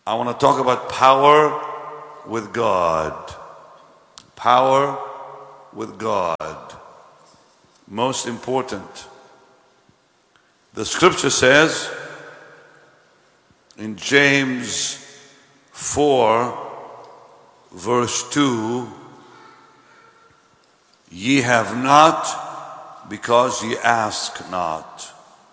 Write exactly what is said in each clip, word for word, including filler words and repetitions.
I want to talk about power with God. Power with God. Most important. The scripture says in James four, verse two, ye have not because ye ask not.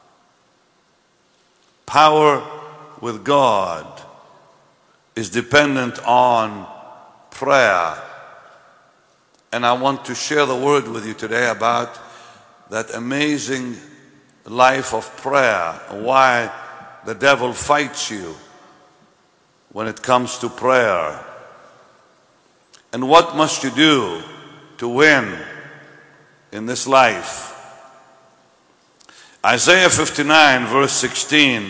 Power with God is dependent on prayer. And I want to share the word with you today about that amazing life of prayer, why the devil fights you when it comes to prayer. And what must you do to win in this life? Isaiah fifty-nine, verse sixteen,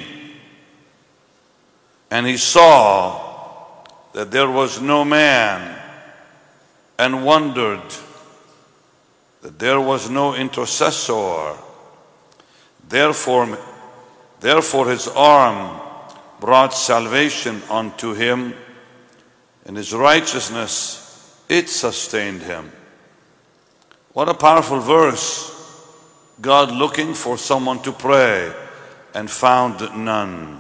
and he saw that there was no man, and wondered that there was no intercessor. Therefore, therefore his arm brought salvation unto him, and his righteousness, it sustained him. What a powerful verse. God looking for someone to pray and found none.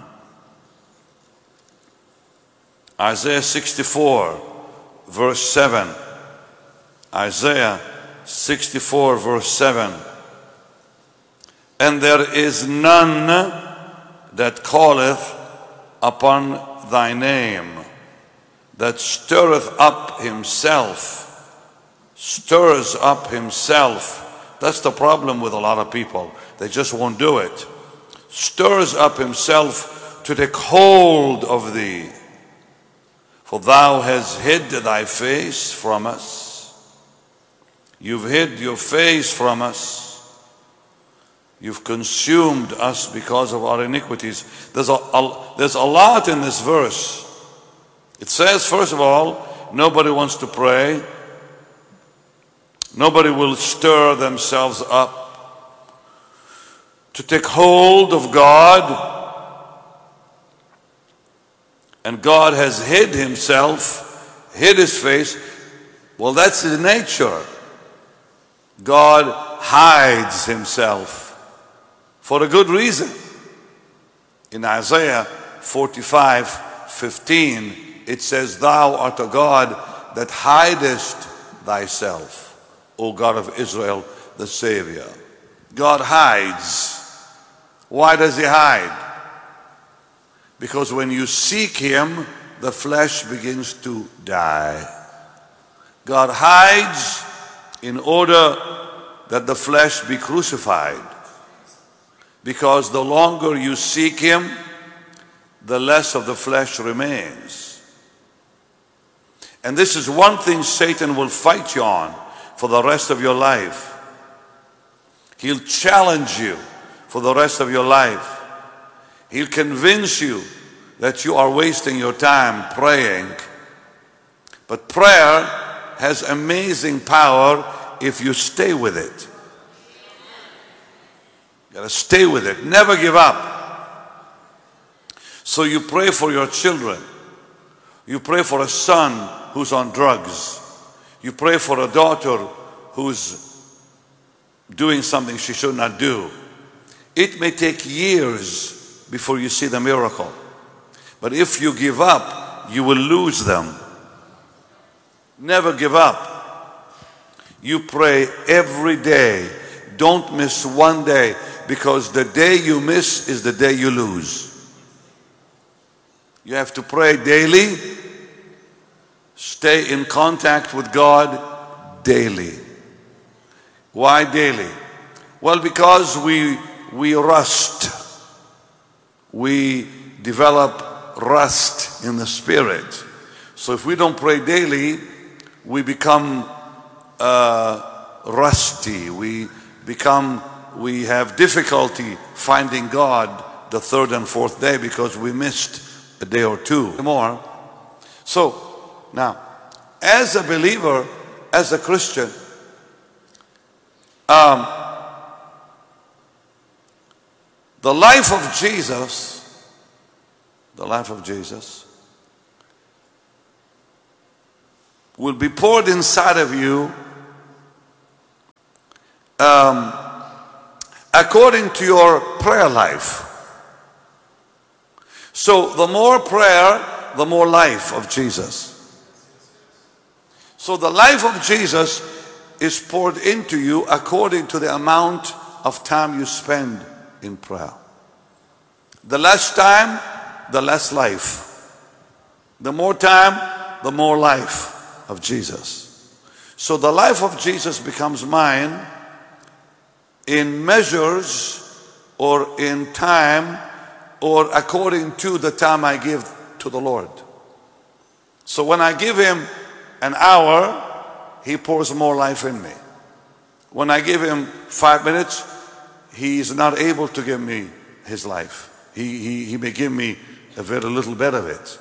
Isaiah sixty-four, verse seven. Isaiah sixty-four, verse seven. And there is none that calleth upon thy name, that stirreth up himself, stirs up himself. That's the problem with a lot of people. They just won't do it. Stirs up himself to take hold of thee. For thou hast hid thy face from us. You've hid your face from us. You've consumed us because of our iniquities. There's a, a, there's a lot in this verse. It says, first of all, nobody wants to pray. Nobody will stir themselves up to take hold of God. And God has hid himself, hid his face. Well, that's his nature. God hides himself for a good reason. In Isaiah forty-five, fifteen, it says, thou art a God that hidest thyself, O God of Israel, the Savior. God hides. Why does he hide? Because when you seek him, the flesh begins to die. God hides in order that the flesh be crucified. Because the longer you seek him, the less of the flesh remains. And this is one thing Satan will fight you on for the rest of your life. He'll challenge you for the rest of your life. He'll convince you that you are wasting your time praying. But prayer has amazing power if you stay with it. You gotta stay with it. Never give up. So you pray for your children. You pray for a son who's on drugs. You pray for a daughter who's doing something she should not do. It may take years before you see the miracle. But if you give up, you will lose them. Never give up. You pray every day. Don't miss one day, because the day you miss is the day you lose. You have to pray daily. Stay in contact with God daily. Why daily? Well, because we we rust. We develop rust in the spirit. So if we don't pray daily, we become uh, rusty. We become, we have difficulty finding God the third and fourth day because we missed a day or two more. So now, as a believer, as a Christian, um, the life of Jesus, the life of Jesus will be poured inside of you um, according to your prayer life. So the more prayer, the more life of Jesus. So the life of Jesus is poured into you according to the amount of time you spend in prayer. The less time, the less life. The more time, the more life of Jesus. So the life of Jesus becomes mine in measures or in time or according to the time I give to the Lord. So when I give him an hour, he pours more life in me. When I give him five minutes, he is not able to give me his life. He, he, he may give me a very little bit of it.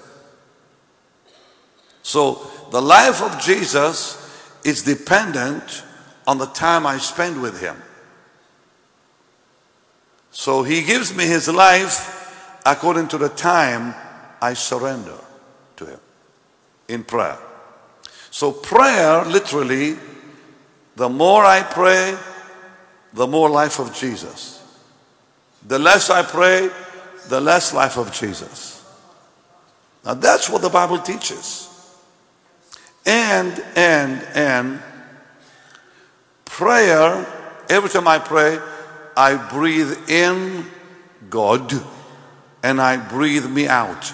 So the life of Jesus is dependent on the time I spend with him. So he gives me his life according to the time I surrender to him in prayer. So prayer, literally, the more I pray, the more life of Jesus. The less I pray, the less life of Jesus. Now that's what the Bible teaches. And, and, and prayer, every time I pray, I breathe in God and I breathe me out.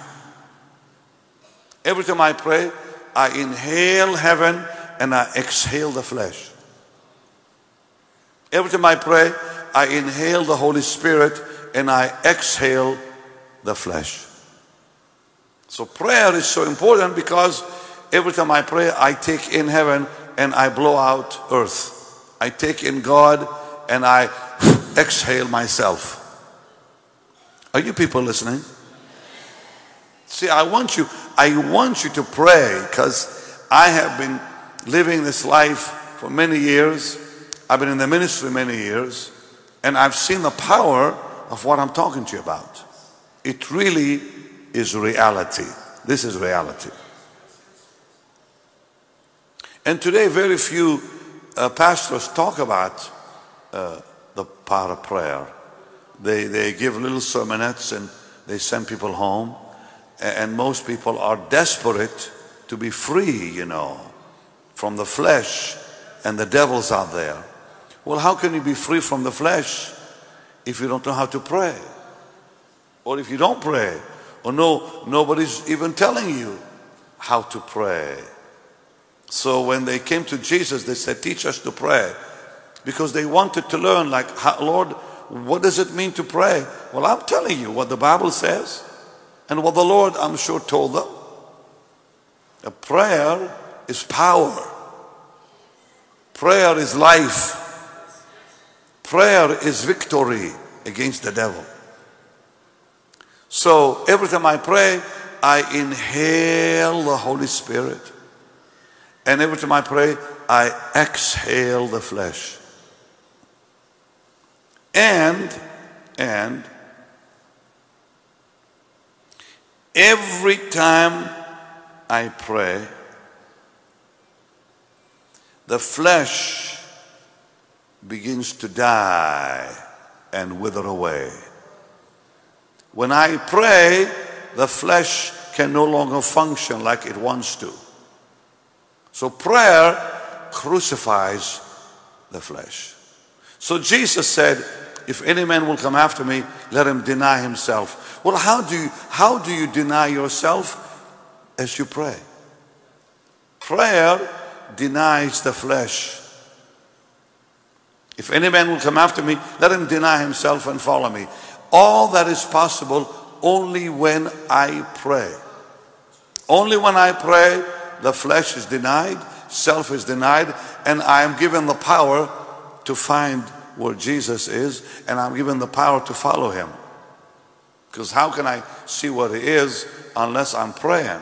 Every time I pray, I inhale heaven and I exhale the flesh. Every time I pray, I inhale the Holy Spirit and I exhale the flesh. So prayer is so important because every time I pray, I take in heaven and I blow out earth. I take in God and I exhale myself. Are you people listening? See, I want you, I want you to pray because I have been living this life for many years. I've been in the ministry many years, and I've seen the power of what I'm talking to you about. It really is reality. This is reality. And today, very few uh, pastors talk about uh, the power of prayer. They, they give little sermonettes and they send people home. And most people are desperate to be free, you know, from the flesh and the devil's out there. Well, how can you be free from the flesh if you don't know how to pray? Or if you don't pray? Or no, nobody's even telling you how to pray. So when they came to Jesus, they said, teach us to pray. Because they wanted to learn, like, how, Lord, what does it mean to pray? Well, I'm telling you what the Bible says. And what the Lord, I'm sure, told them. A prayer is power. Prayer is life. Prayer is victory against the devil. So every time I pray, I inhale the Holy Spirit. And every time I pray, I exhale the flesh. And, and, every time I pray, the flesh begins to die and wither away. When I pray, the flesh can no longer function like it wants to. So prayer crucifies the flesh. So Jesus said, if any man will come after me, let him deny himself. Well, how do you, how do you deny yourself? As you pray. Prayer denies the flesh. If any man will come after me, let him deny himself and follow me. All that is possible only when I pray. Only when I pray, the flesh is denied, self is denied, and I am given the power to find where Jesus is, and I'm given the power to follow him. Because how can I see what he is unless I'm praying?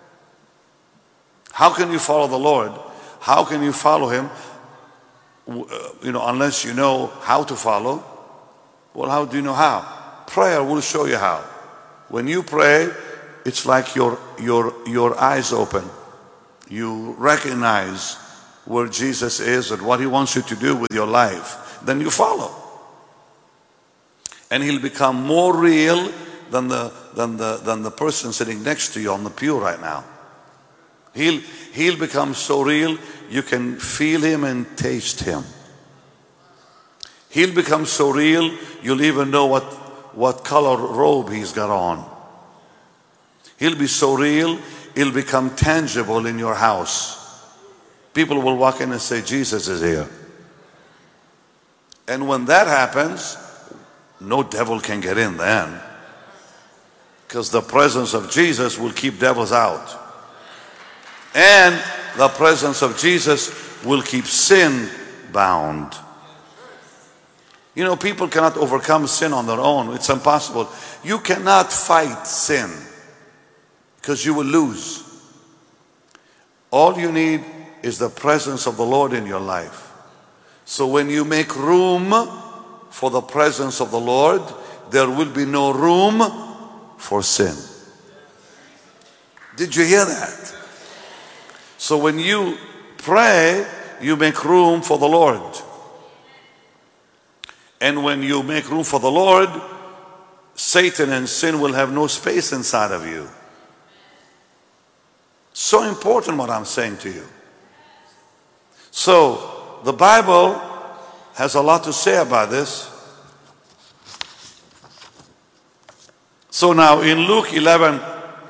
How can you follow the Lord? How can you follow him, you know, unless you know how to follow? Well, how do you know how? Prayer will show you how. When you pray, it's like your, your, your eyes open. you recognize where Jesus is and what he wants you to do with your life, then you follow. And he'll become more real than the, than the, than the person sitting next to you on the pew right now. He'll, he'll become so real you can feel him and taste him. He'll become so real you'll even know what, what color robe he's got on. He'll be so real, he'll become tangible in your house. People will walk in and say, Jesus is here. And when that happens, no devil can get in then, because the presence of Jesus will keep devils out. And the presence of Jesus will keep sin bound. You know, people cannot overcome sin on their own. It's impossible. You cannot fight sin, because you will lose. All you need is the presence of the Lord in your life. So when you make room for the presence of the Lord, there will be no room for sin. Did you hear that? So when you pray, you make room for the Lord. And when you make room for the Lord, Satan and sin will have no space inside of you. So important what I'm saying to you. So the Bible has a lot to say about this. So now in Luke eleven,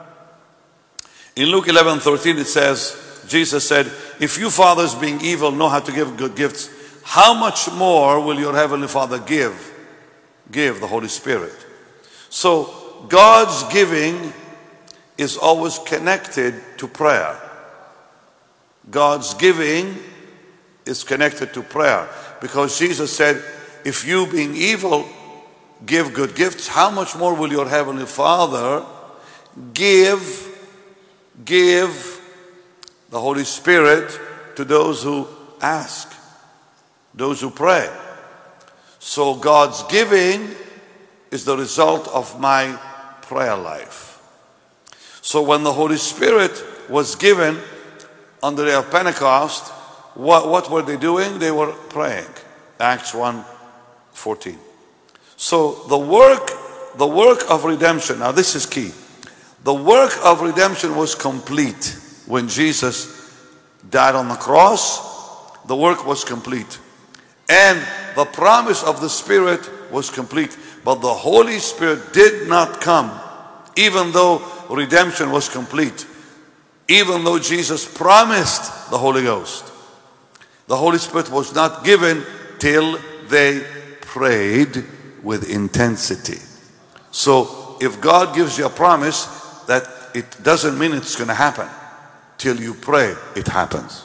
in Luke eleven thirteen it says, Jesus said, if you fathers being evil know how to give good gifts, how much more will your heavenly Father give, give the Holy Spirit? So God's giving is always connected to prayer. God's giving is connected to prayer, because Jesus said, if you being evil give good gifts, how much more will your heavenly Father give, give the Holy Spirit to those who ask, those who pray. So God's giving is the result of my prayer life. So when the Holy Spirit was given on the day of Pentecost, what, what were they doing? They were praying. Acts one fourteen. So the work, the work of redemption, now this is key. The work of redemption was complete when Jesus died on the cross. The work was complete. And the promise of the Spirit was complete. But the Holy Spirit did not come, even though redemption was complete. Even though Jesus promised the Holy Ghost. The Holy Spirit was not given till they prayed with intensity. So if God gives you a promise, that it doesn't mean it's going to happen. Till you pray, it happens.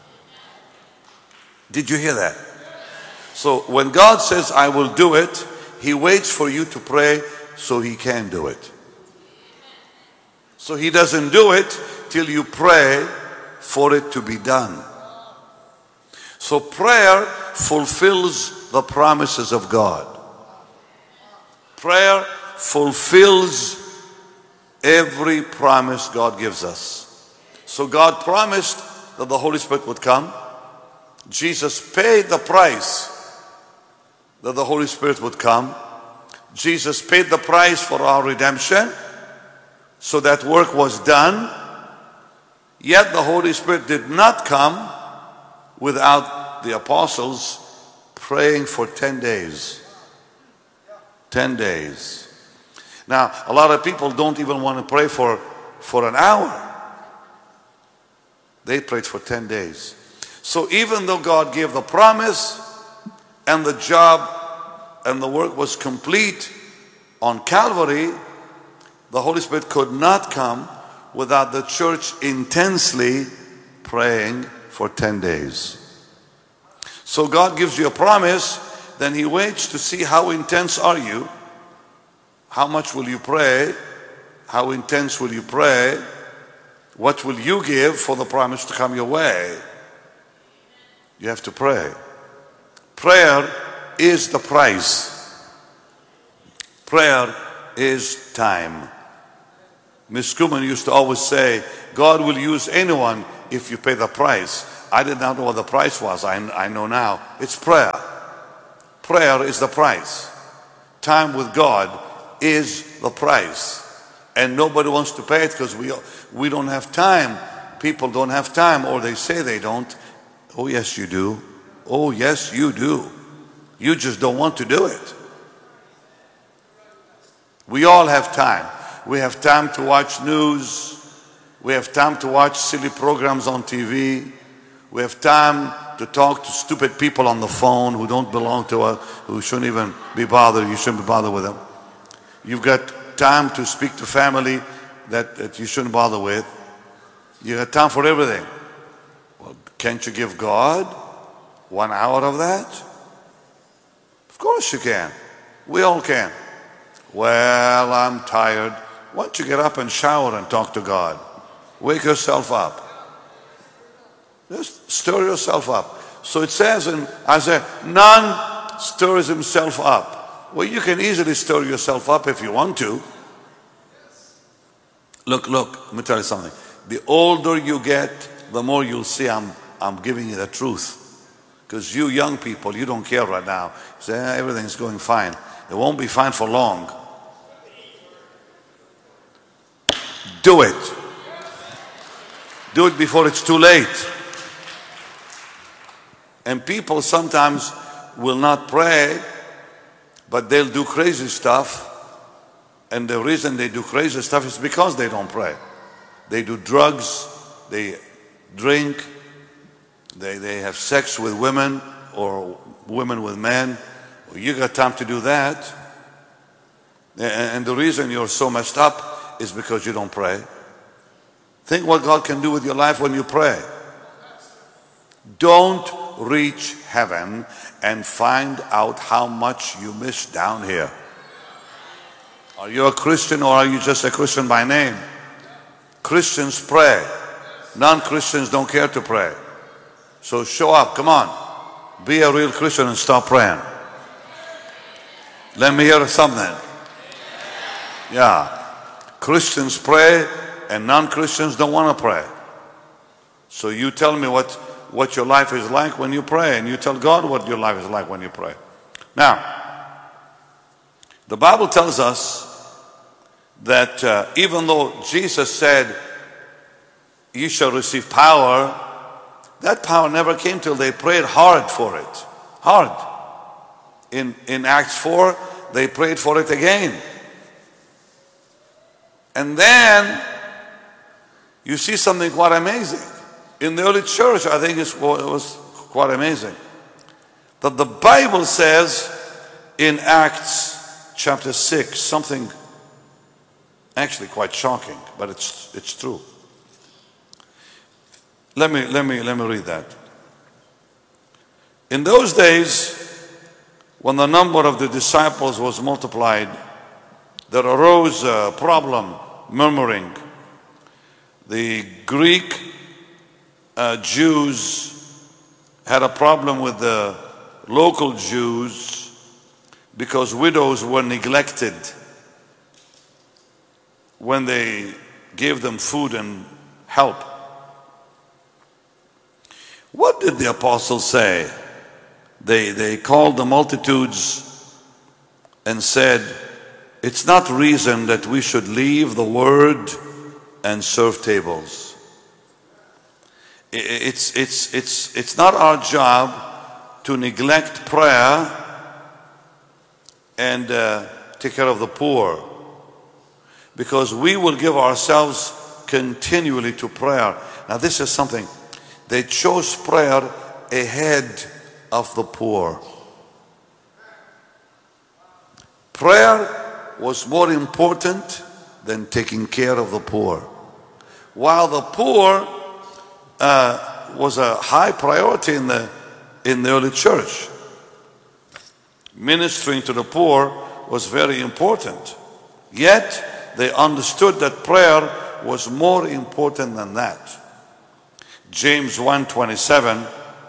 Did you hear that? So when God says, I will do it, he waits for you to pray so he can do it. So he doesn't do it till you pray for it to be done. So prayer fulfills the promises of God. Prayer fulfills every promise God gives us. So God promised that the Holy Spirit would come. Jesus paid the price that the Holy Spirit would come. Jesus paid the price for our redemption. So that work was done. Yet the Holy Spirit did not come without the apostles praying for ten days. ten days. Now, a lot of people don't even want to pray for, for an hour. They prayed for ten days. So even though God gave the promise and the job and the work was complete on Calvary, the Holy Spirit could not come without the church intensely praying for ten days. So God gives you a promise, then he waits to see how intense are you. How much will you pray? How intense will you pray? What will you give for the promise to come your way? You have to pray. Prayer is the price. Prayer is time. Miss Kuhlman used to always say, God will use anyone if you pay the price. I did not know what the price was. I, I know now. It's prayer. Prayer is the price. Time with God is the price. And nobody wants to pay it because we, we don't have time. People don't have time, or they say they don't. Oh, yes, you do. Oh, yes, you do. You just don't want to do it. We all have time. We have time to watch news. We have time to watch silly programs on T V. We have time to talk to stupid people on the phone who don't belong to us, who shouldn't even be bothered. You shouldn't be bothered with them. You've got time to speak to family that, that you shouldn't bother with. You got time for everything. Well, can't you give God one hour of that? Of course you can. We all can. Well, I'm tired. Why don't you get up and shower and talk to God? Wake yourself up. Just stir yourself up. So it says in Isaiah, none stirs himself up. Well, you can easily stir yourself up if you want to. Look, look, let me tell you something. The older you get, the more you'll see I'm, I'm giving you the truth. Because you young people, you don't care right now. You say, eh, everything's going fine. It won't be fine for long. Do it. Do it before it's too late. And people sometimes will not pray, but they'll do crazy stuff. And the reason they do crazy stuff is because they don't pray. They do drugs, they drink, they, they have sex with women or women with men. Well, you got time to do that. And the reason you're so messed up is because you don't pray. Think what God can do with your life when you pray. Don't reach heaven and find out how much you missed down here. Are you a Christian or are you just a Christian by name? Christians pray. Non-Christians don't care to pray. So show up, come on. Be a real Christian and stop praying. Let me hear something. Yeah. Christians pray and non-Christians don't want to pray. So you tell me what, what your life is like when you pray, and you tell God what your life is like when you pray. Now, the Bible tells us that uh, even though Jesus said, you shall receive power, that power never came till they prayed hard for it. Hard. In, in Acts four, they prayed for it again. And then you see something quite amazing. In the early church, I think it was quite amazing. That the Bible says in Acts chapter six, something actually quite shocking, but it's, it's true. Let me, let me, let me read that. In those days, when the number of the disciples was multiplied, there arose a problem, murmuring. The Greek uh, Jews had a problem with the local Jews because widows were neglected when they gave them food and help. What did the apostles say? They, they called the multitudes and said, it's not reason that we should leave the word and serve tables. It's, it's, it's, it's not our job to neglect prayer and uh, take care of the poor, because we will give ourselves continually to prayer. Now this is something. They chose prayer ahead of the poor. Prayer was more important than taking care of the poor. While the poor uh, was a high priority in the, in the early church, ministering to the poor was very important. Yet they understood that prayer was more important than that. James one twenty-seven,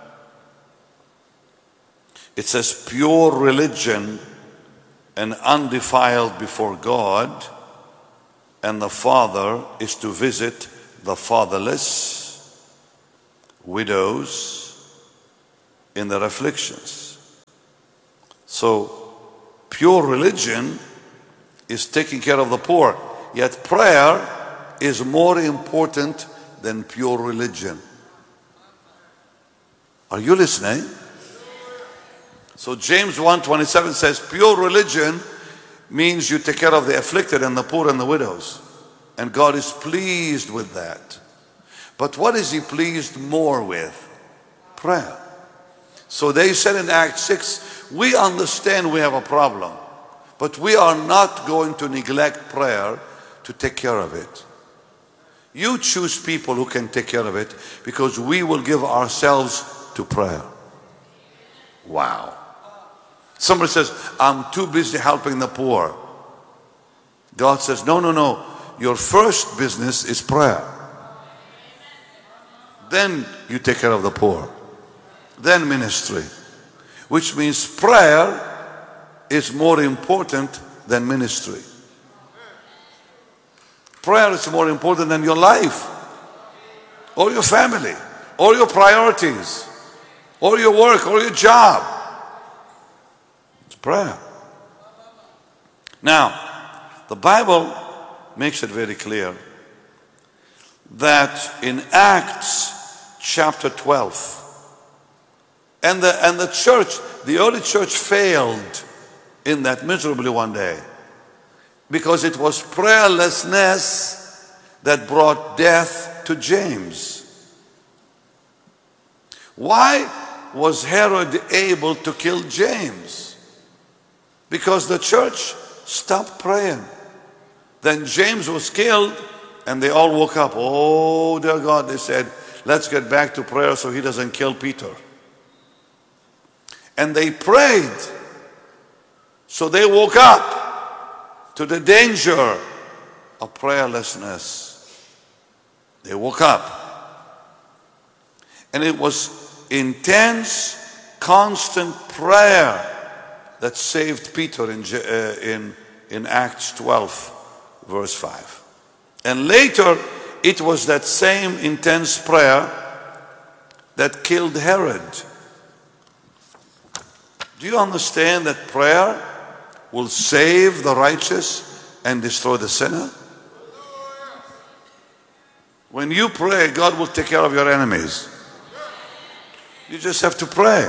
it says, pure religion and undefiled before God and the Father is to visit the fatherless widows in their afflictions. So pure religion is taking care of the poor, yet prayer is more important than pure religion. Are you listening? So James one twenty-seven says pure religion means you take care of the afflicted and the poor and the widows. And God is pleased with that. But what is He pleased more with? Prayer. So they said in Acts six, we understand we have a problem, but we are not going to neglect prayer to take care of it. You choose people who can take care of it, because we will give ourselves to prayer. Wow. Somebody says, I'm too busy helping the poor. God says, no, no, no. Your first business is prayer. Then you take care of the poor. Then ministry. Which means prayer is more important than ministry. Prayer is more important than your life, or your family, or your priorities, or your work, or your job. It's prayer. Now, the Bible makes it very clear that in Acts chapter twelve, and the, and the church, the early church failed in that miserably one day, because it was prayerlessness that brought death to James. Why was Herod able to kill James? Because the church stopped praying. Then James was killed, and they all woke up. Oh, dear God, they said, let's get back to prayer so he doesn't kill Peter. And they prayed. So they woke up to the danger of prayerlessness. They woke up. And it was intense, constant prayer that saved Peter in, uh, in, in Acts twelve, verse five. And later, it was that same intense prayer that killed Herod. Do you understand that prayer will save the righteous and destroy the sinner? When you pray, God will take care of your enemies. You just have to pray.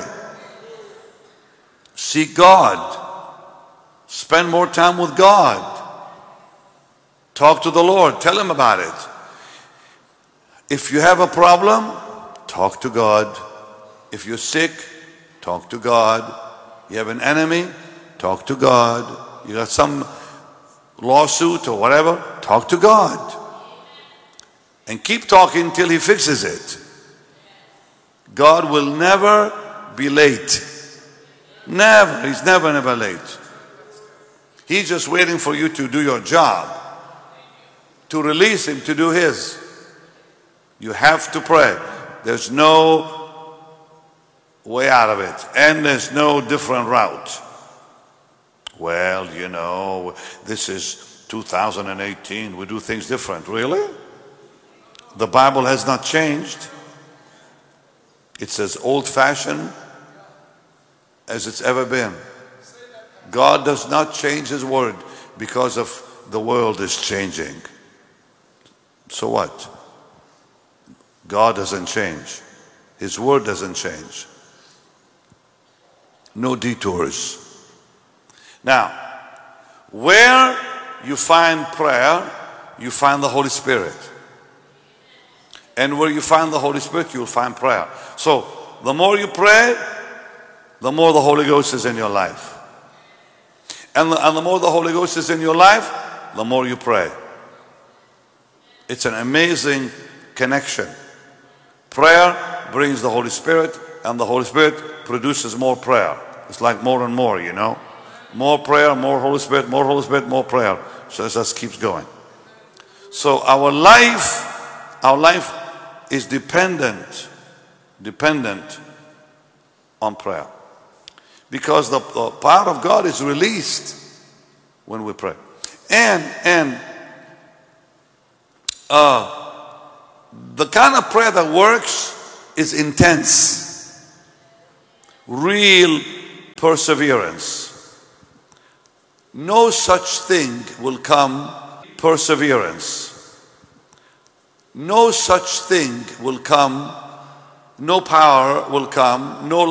Seek God. Spend more time with God. Talk to the Lord. Tell Him about it. If you have a problem, talk to God. If you're sick, talk to God. You have an enemy, talk to God. You got some lawsuit or whatever, talk to God. And keep talking till He fixes it. God will never be late. Never. He's never, never late. He's just waiting for you to do your job, to release Him to do His. You have to pray. There's no way out of it, and there's no different route. Well, you know, this is two thousand eighteen. We do things different. Really? The Bible has not changed. It's as old-fashioned as it's ever been. God does not change His word because of the world is changing. So what? God doesn't change. His word doesn't change. No detours. Now, where you find prayer, you find the Holy Spirit. And where you find the Holy Spirit, you'll find prayer. So, the more you pray, the more the Holy Ghost is in your life. And the, and the more the Holy Ghost is in your life, the more you pray. It's an amazing connection. Prayer brings the Holy Spirit, and the Holy Spirit produces more prayer. It's like more and more, you know. More prayer, more Holy Spirit, more Holy Spirit, more prayer. So it just keeps going. So our life, our life is dependent, dependent on prayer. Because the, the power of God is released when we pray. And, and uh, the kind of prayer that works is intense. Real perseverance. No such thing will come, perseverance. No such thing will come, no power will come, no